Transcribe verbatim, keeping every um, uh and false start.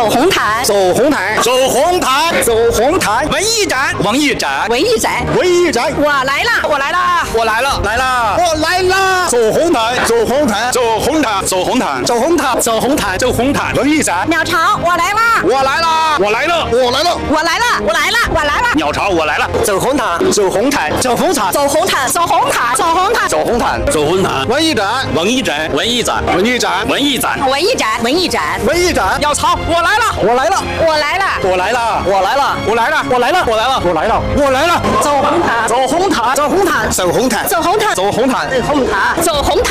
走红毯， 走红毯， 走红毯， 走红毯。 文艺展，文艺展， 文艺展， 文艺展。 我来啦，我来啦， 我来了，来了， 我来啦！ 走红毯， 走红毯， 走红毯，走红毯， 走红毯， 走红毯，走红毯。 文艺展。 鸟巢，我来啦， 我来了，我来了， 我来了， 我来了，我来了，我来了。 鸟巢，我来了。 走红毯，走红毯，走红毯， 走红毯，走红毯，走红毯， 走红毯， 走红毯。 文艺展， 文艺展，文艺展， 文艺展， 文艺展， 文艺展，文艺展， 文艺展。 鸟巢，我来了， 我来了， 我来了， 我来了， 我来了， 我来了， 我来了， 我来了， 我来了，我来了。 走红毯， 走红毯，走红毯， 走红毯， 走红毯， 走红毯， 走红毯， 走红毯，走红毯。